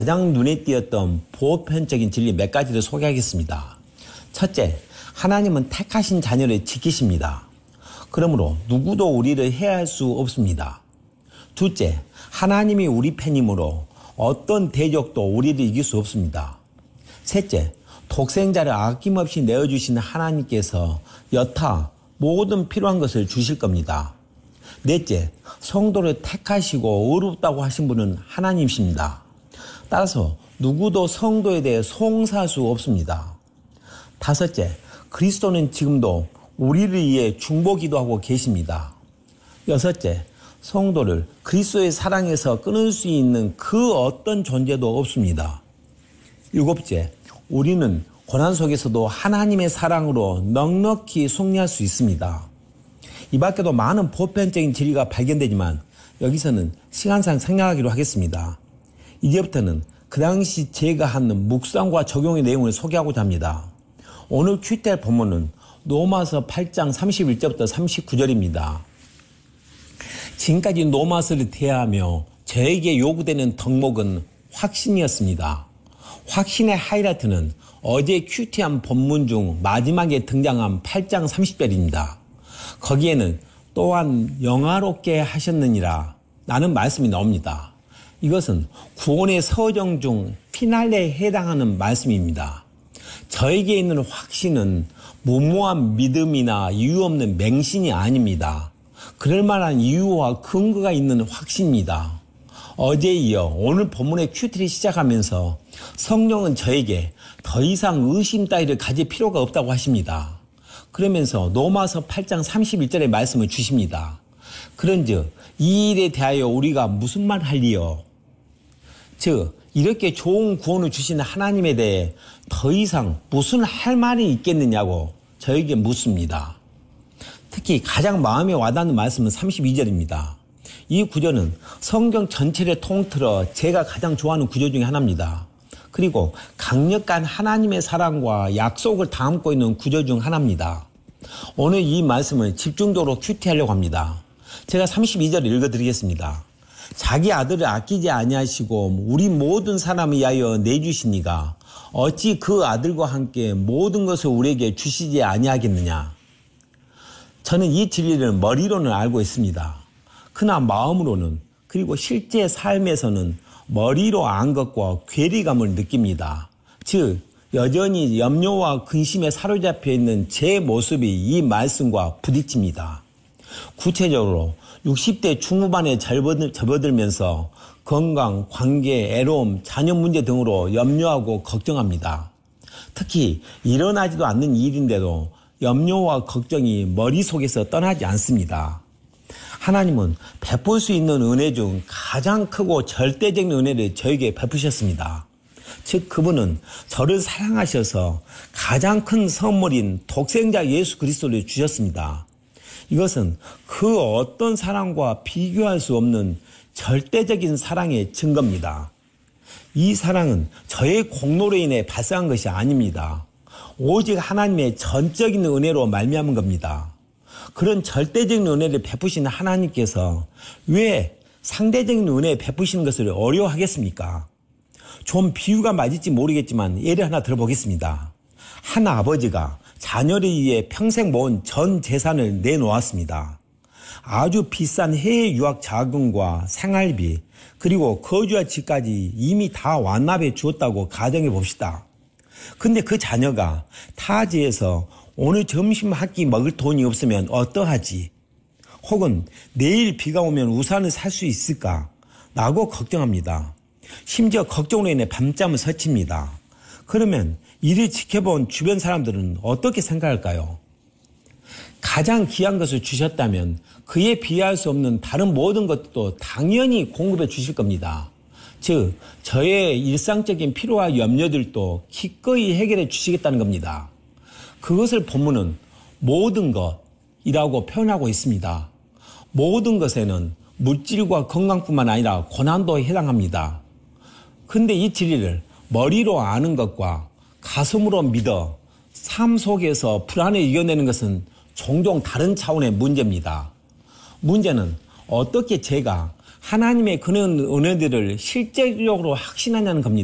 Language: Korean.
가장 눈에 띄었던 보편적인 진리 몇 가지를 소개하겠습니다. 첫째, 하나님은 택하신 자녀를 지키십니다. 그러므로 누구도 우리를 해할 수 없습니다. 둘째, 하나님이 우리 편이므로 어떤 대적도 우리를 이길 수 없습니다. 셋째, 독생자를 아낌없이 내어주시는 하나님께서 여타 모든 필요한 것을 주실 겁니다. 넷째, 성도를 택하시고 의롭다고 하신 분은 하나님이십니다. 따라서 누구도 성도에 대해 송사할 수 없습니다. 다섯째, 그리스도는 지금도 우리를 위해 중보기도하고 계십니다. 여섯째, 성도를 그리스도의 사랑에서 끊을 수 있는 그 어떤 존재도 없습니다. 일곱째, 우리는 고난 속에서도 하나님의 사랑으로 넉넉히 승리할 수 있습니다. 이 밖에도 많은 보편적인 진리가 발견되지만 여기서는 시간상 생략하기로 하겠습니다. 이제부터는 그 당시 제가 하는 묵상과 적용의 내용을 소개하고자 합니다. 오늘 큐티할 본문은 로마서 8장 31절부터 39절입니다. 지금까지 로마서를 대하며 저에게 요구되는 덕목은 확신이었습니다. 확신의 하이라이트는 어제 큐티한 본문 중 마지막에 등장한 8장 30절입니다. 거기에는 또한 영화롭게 하셨느니라 라는 말씀이 나옵니다. 이것은 구원의 서정 중 피날레에 해당하는 말씀입니다. 저에게 있는 확신은 무모한 믿음이나 이유 없는 맹신이 아닙니다. 그럴 만한 이유와 근거가 있는 확신입니다. 어제에 이어 오늘 본문의 큐티를 시작하면서 성령은 저에게 더 이상 의심 따위를 가질 필요가 없다고 하십니다. 그러면서 로마서 8장 31절의 말씀을 주십니다. 그런즉 이 일에 대하여 우리가 무슨 말 할리요? 즉 이렇게 좋은 구원을 주시는 하나님에 대해 더 이상 무슨 할 말이 있겠느냐고 저에게 묻습니다. 특히 가장 마음에 와닿는 말씀은 32절입니다. 이 구절은 성경 전체를 통틀어 제가 가장 좋아하는 구절 중에 하나입니다. 그리고 강력한 하나님의 사랑과 약속을 담고 있는 구절 중 하나입니다. 오늘 이 말씀을 집중적으로 큐티하려고 합니다. 제가 32절을 읽어드리겠습니다. 자기 아들을 아끼지 아니하시고 우리 모든 사람을 위하여 내주시니가 어찌 그 아들과 함께 모든 것을 우리에게 주시지 아니하겠느냐. 저는 이 진리를 머리로는 알고 있습니다. 그러나 마음으로는 그리고 실제 삶에서는 머리로 안 것과 괴리감을 느낍니다. 즉 여전히 염려와 근심에 사로잡혀 있는 제 모습이 이 말씀과 부딪힙니다. 구체적으로 60대 중후반에 접어들면서 건강, 관계, 애로움, 자녀 문제 등으로 염려하고 걱정합니다. 특히 일어나지도 않는 일인데도 염려와 걱정이 머릿속에서 떠나지 않습니다. 하나님은 베풀 수 있는 은혜 중 가장 크고 절대적인 은혜를 저에게 베푸셨습니다. 즉 그분은 저를 사랑하셔서 가장 큰 선물인 독생자 예수 그리스도를 주셨습니다. 이것은 그 어떤 사랑과 비교할 수 없는 절대적인 사랑의 증거입니다. 이 사랑은 저의 공로로 인해 발생한 것이 아닙니다. 오직 하나님의 전적인 은혜로 말미암은 겁니다. 그런 절대적인 은혜를 베푸시는 하나님께서 왜 상대적인 은혜 베푸시는 것을 어려워하겠습니까? 좀 비유가 맞을지 모르겠지만 예를 하나 들어보겠습니다. 한 아버지가 자녀를 위해 평생 모은 전 재산을 내놓았습니다. 아주 비싼 해외 유학 자금과 생활비 그리고 거주할 집까지 이미 다 완납해 주었다고 가정해 봅시다. 근데 그 자녀가 타지에서 오늘 점심 한 끼 먹을 돈이 없으면 어떠하지? 혹은 내일 비가 오면 우산을 살 수 있을까? 라고 걱정합니다. 심지어 걱정으로 인해 밤잠을 설칩니다. 그러면 이를 지켜본 주변 사람들은 어떻게 생각할까요? 가장 귀한 것을 주셨다면 그에 비할 수 없는 다른 모든 것도 당연히 공급해 주실 겁니다. 즉 저의 일상적인 필요와 염려들도 기꺼이 해결해 주시겠다는 겁니다. 그것을 본문은 모든 것이라고 표현하고 있습니다. 모든 것에는 물질과 건강뿐만 아니라 고난도 해당합니다. 근데 이 진리를 머리로 아는 것과 가슴으로 믿어 삶 속에서 불안을 이겨내는 것은 종종 다른 차원의 문제입니다. 문제는 어떻게 제가 하나님의 그런 은혜들을 실제적으로 확신하냐는 겁니다.